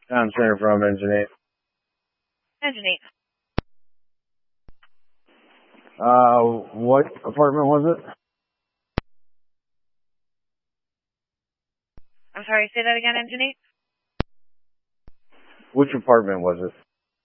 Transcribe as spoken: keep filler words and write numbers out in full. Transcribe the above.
Town Center from Engine eight. Engine eight. Uh, what apartment was it? I'm sorry, say that again, Engine eight? Which apartment was it?